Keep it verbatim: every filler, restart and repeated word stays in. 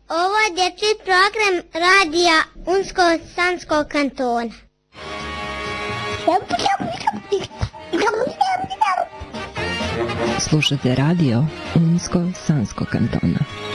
Ovo je dječji program radija Unsko-Sanskog kantona. Slušate radio Unsko-Sanskog kantona.